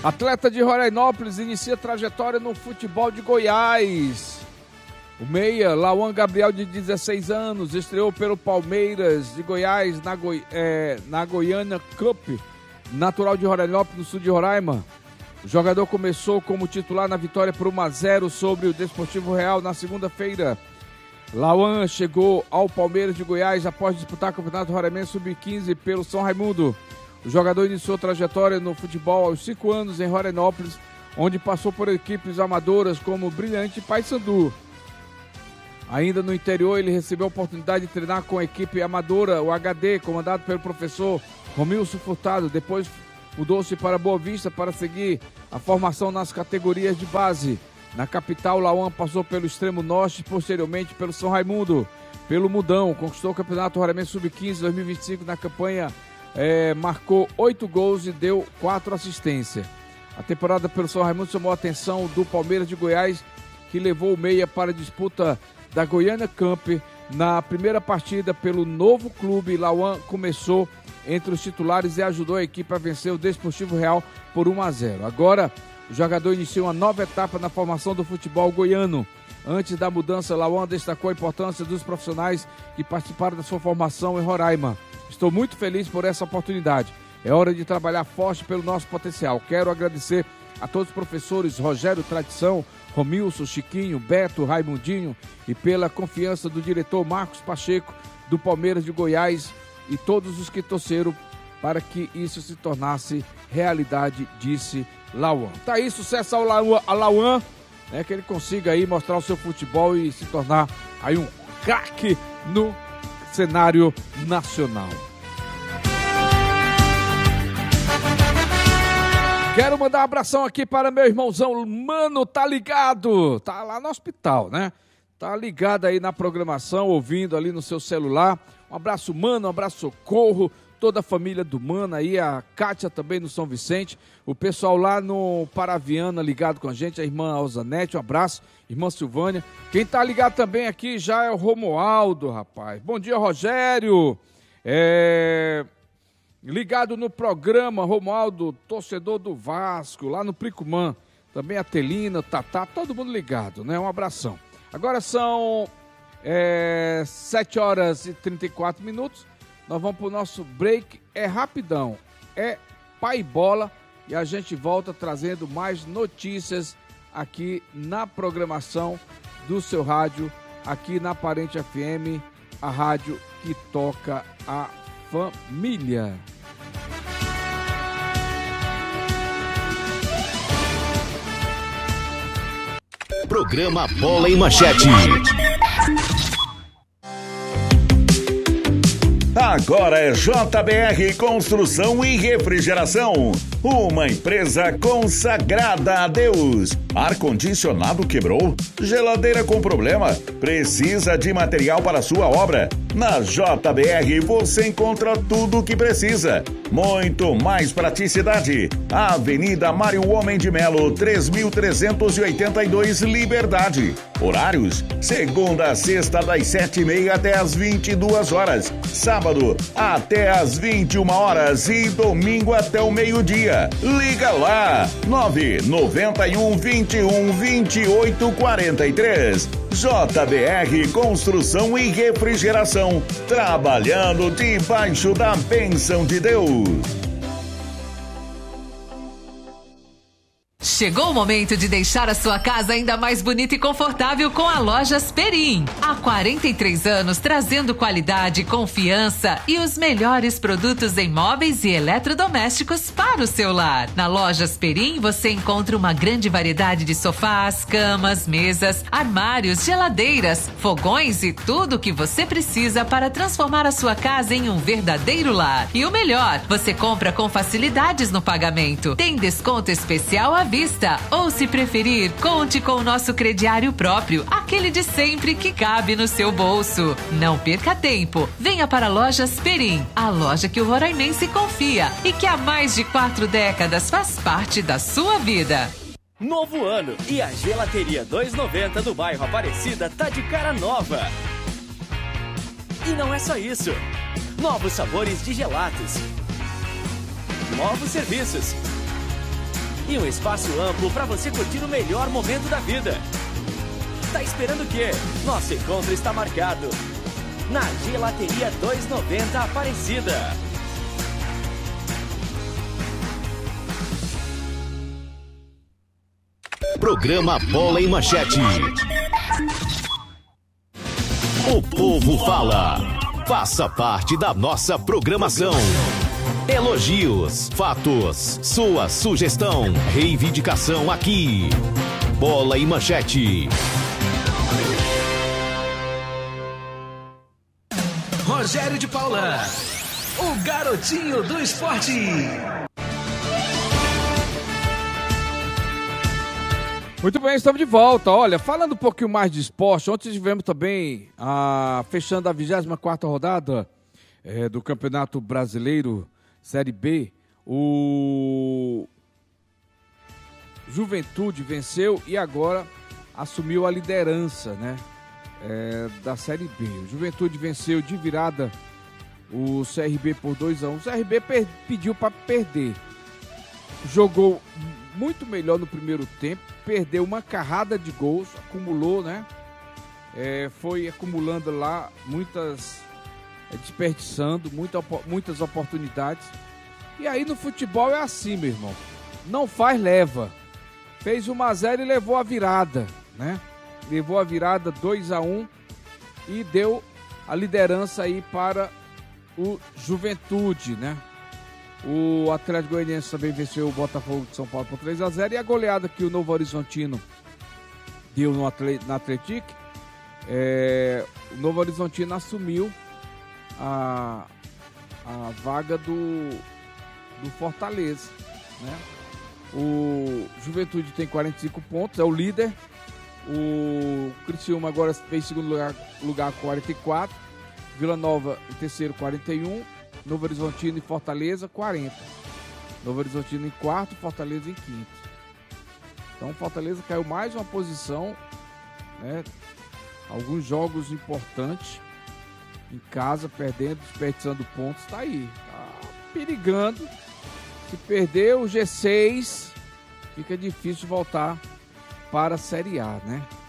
Atleta de Rorainópolis inicia trajetória no futebol de Goiás. O meia, Lauan Gabriel, de 16 anos, estreou pelo Palmeiras de Goiás na Goiânia Cup, natural de Rorainópolis, no sul de Roraima. O jogador começou como titular na vitória por 1-0 sobre o Desportivo Real na segunda-feira. Lauan chegou ao Palmeiras de Goiás após disputar o Campeonato Roraimense Sub-15 pelo São Raimundo. O jogador iniciou trajetória no futebol aos 5 anos em Rorainópolis, onde passou por equipes amadoras como o Brilhante e Paysandu. Ainda no interior, ele recebeu a oportunidade de treinar com a equipe amadora, o HD, comandado pelo professor Romilson Furtado. Depois mudou-se para Boa Vista para seguir a formação nas categorias de base. Na capital, Lauan passou pelo Extremo Norte e posteriormente pelo São Raimundo. Pelo Mudão, conquistou o Campeonato Roraimense Sub-15 2025 na campanha. Marcou 8 gols e deu 4 assistências. A temporada pelo São Raimundo chamou a atenção do Palmeiras de Goiás, que levou o meia para a disputa da Goiânia Camp. Na primeira partida pelo novo clube, Lauan começou entre os titulares e ajudou a equipe a vencer o Desportivo Real por 1-0. Agora, o jogador inicia uma nova etapa na formação do futebol goiano. Antes da mudança, Lauan destacou a importância dos profissionais que participaram da sua formação em Roraima. Estou muito feliz por essa oportunidade. É hora de trabalhar forte pelo nosso potencial. Quero agradecer a todos os professores Rogério Tradição, Romilson, Chiquinho, Beto, Raimundinho e pela confiança do diretor Marcos Pacheco do Palmeiras de Goiás e todos os que torceram para que isso se tornasse realidade, disse Lauan. Tá aí, sucesso ao Lauan, né, que ele consiga aí mostrar o seu futebol e se tornar aí um craque no cenário nacional. Quero mandar um abração aqui para meu irmãozão, Mano, tá ligado? Tá lá no hospital, né? Tá ligado aí na programação, ouvindo ali no seu celular. Um abraço, Mano, um abraço, Socorro, toda a família do Mano aí, a Kátia também no São Vicente, o pessoal lá no Paraviana ligado com a gente, a irmã Alzanete, um abraço, irmã Silvânia. Quem tá ligado também aqui já é o Romualdo, rapaz. Bom dia, Rogério. Ligado no programa, Romualdo, torcedor do Vasco, lá no Pricumã. Também a Telina, o Tatá, todo mundo ligado, né? Um abração. Agora são 7h34. Nós vamos pro nosso break. É rapidão, é pai e bola. E a gente volta trazendo mais notícias aqui na programação do seu rádio, aqui na Parente FM, a rádio que toca a família. Programa Bola em Manchete. Agora é JBR Construção e Refrigeração, uma empresa consagrada a Deus. Ar-condicionado quebrou? Geladeira com problema? Precisa de material para sua obra? Na JBR você encontra tudo o que precisa. Muito mais praticidade. Avenida Mário Homem de Melo, 3.382, Liberdade. Horários: segunda a sexta, das 7h30 até as 22 horas. Sábado até as 21 horas e domingo até o meio-dia. Liga lá, 991 21 28 43. JBR Construção e Refrigeração, trabalhando debaixo da bênção de Deus. Chegou o momento de deixar a sua casa ainda mais bonita e confortável com a Lojas Perim. Há 43 anos trazendo qualidade, confiança e os melhores produtos em móveis e eletrodomésticos para o seu lar. Na Lojas Perim você encontra uma grande variedade de sofás, camas, mesas, armários, geladeiras, fogões e tudo o que você precisa para transformar a sua casa em um verdadeiro lar. E o melhor, você compra com facilidades no pagamento. Tem desconto especial à vista. Ou, se preferir, conte com o nosso crediário próprio, aquele de sempre que cabe no seu bolso. Não perca tempo. Venha para a Lojas Perim, a loja que o roraimense confia e que há mais de 4 décadas faz parte da sua vida. Novo ano e a Gelateria 290 do bairro Aparecida tá de cara nova. E não é só isso. Novos sabores de gelatos. Novos serviços. e um espaço amplo para você curtir o melhor momento da vida. Tá esperando o quê? Nosso encontro está marcado na Gelateria 290 Aparecida. Programa Bola em Manchete. O povo fala. Faça parte da nossa programação. Elogios, fatos, sua sugestão, reivindicação aqui. Bola em Manchete. Rogério de Paula, o garotinho do esporte. Muito bem, estamos de volta. Olha, falando um pouquinho mais de esporte, ontem tivemos também, fechando a 24ª rodada do Campeonato Brasileiro Série B, o Juventude venceu e agora assumiu a liderança, né, da Série B. O Juventude venceu de virada o CRB por 2-1. O CRB pediu para perder. Jogou muito melhor no primeiro tempo, perdeu uma carrada de gols, acumulou, né? Foi acumulando lá desperdiçando muitas oportunidades. E aí no futebol é assim, meu irmão. Não faz, leva. Fez 1-0 e levou a virada, né? Levou a virada 2-1 e deu a liderança aí para o Juventude, né? O Atlético Goianiense também venceu o Botafogo de São Paulo por 3-0 e a goleada que o Novo Horizontino deu na Atlético, o Novo Horizontino assumiu a vaga do Fortaleza, né? O Juventude tem 45 pontos, é o líder. O Criciúma agora fez segundo lugar com 44. Vila Nova em terceiro, 41. Novo Horizontino e Fortaleza, 40. Novo Horizontino em quarto, Fortaleza em quinto. Então Fortaleza caiu mais uma posição, né? Alguns jogos importantes em casa, perdendo, desperdiçando pontos, tá aí. Tá perigando. Se perder o G6, fica difícil voltar para a Série A, né?